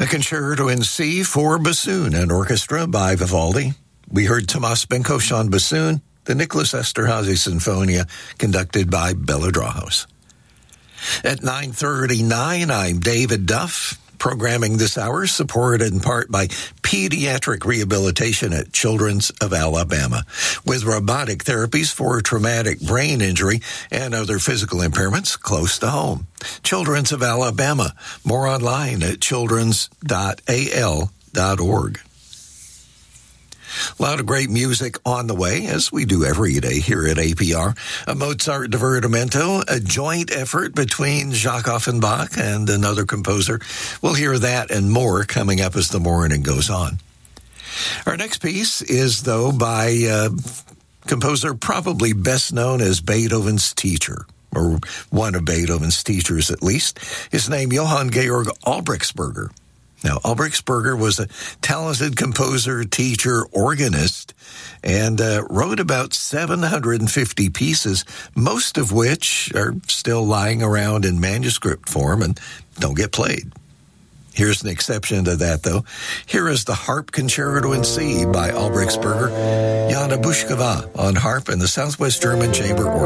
A concerto in C for bassoon and orchestra by Vivaldi. We heard Tomas Benkosch on bassoon, the Nicholas Esterhazy Sinfonia, conducted by Bela Drahos. At 9:39, I'm David Duff. Programming this hour supported in part by Pediatric Rehabilitation at Children's of Alabama, with robotic therapies for traumatic brain injury and other physical impairments close to home. Children's of Alabama. More online at childrens.al.org. A lot of great music on the way, as we do every day here at APR. A Mozart Divertimento, a joint effort between Jacques Offenbach and another composer. We'll hear that and more coming up as the morning goes on. Our next piece is, though, by a composer probably best known as Beethoven's teacher, or one of Beethoven's teachers at least. His name, Johann Georg Albrechtsberger. Now, Albrechtsberger was a talented composer, teacher, organist, and wrote about 750 pieces, most of which are still lying around in manuscript form and don't get played. Here's an exception to that, though. Here is the Harp Concerto in C by Albrechtsberger, Jana Bushkova on harp and the Southwest German Chamber Orchestra.